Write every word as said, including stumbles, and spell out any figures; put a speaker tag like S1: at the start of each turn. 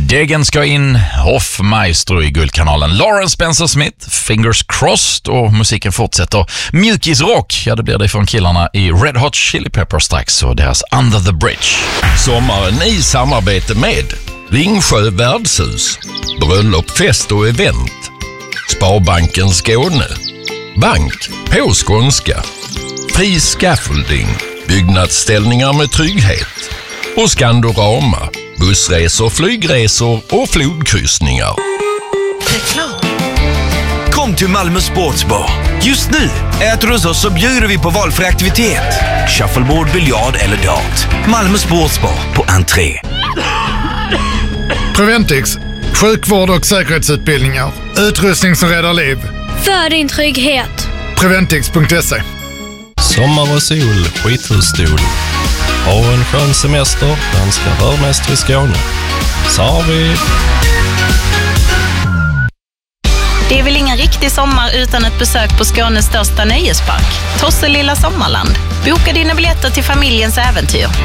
S1: Degen ska in, Hoffmaestro i Guldkanalen. Lauren Spencer Smith, Fingers Crossed, och musiken fortsätter. Mjukis rock, ja det blir det från killarna i Red Hot Chili Peppers strax, och deras Under the Bridge.
S2: Sommaren i samarbete med Ringsjö värdshus, bröllop, fest och event, Sparbanken Skåne, Bank på skånska, Fri Scaffolding, byggnadsställningar med trygghet och Skandorama, bussresor, flygresor och flodkryssningar.
S3: Reklam. Kom till Malmö Sportsbar. Just nu äter hos oss så bjuder vi på valfri aktivitet. Shuffleboard, biljard eller dart. Malmö Sportsbar på entré.
S4: Preventix, sjukvård och säkerhetsutbildningar. Utrustning som räddar liv.
S5: För din trygghet.
S4: Preventix punkt se.
S6: Sommar och sol, skithusstol. Ha en skön semester, danska rörmästare i Skåne. Så har vi...
S7: Det är väl ingen riktig sommar utan ett besök på Skånes största nöjespark, Tosselilla Sommarland. Boka dina biljetter till familjens äventyr.